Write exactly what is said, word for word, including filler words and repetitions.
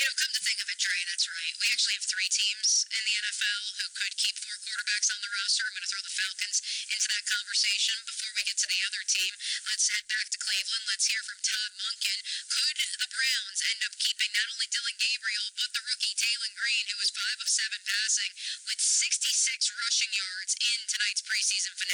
You know, come to think of it, Trey, that's right. We actually have three teams in the N F L who could keep four quarterbacks on the roster. I'm going to throw the Falcons into that conversation. Before we get to the other team, let's head back to Cleveland. Let's hear from Todd Monken. Could the Browns end up keeping not only Dylan Gabriel, but the rookie Taylon Green, who was five of seven passing with sixty-six rushing yards in tonight's preseason finale?